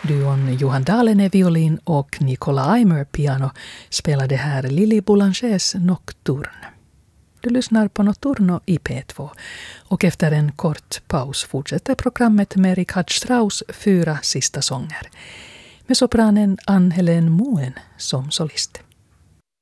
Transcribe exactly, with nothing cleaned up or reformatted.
Duon Johan Dahlene violin och Nicola Eimer piano spelade här Lili Boulangers Nocturne. Du lyssnar på Notturno i P två och efter en kort paus fortsätter programmet med Richard Strauss fyra sista sånger med sopranen Ann-Helene Moen som solist.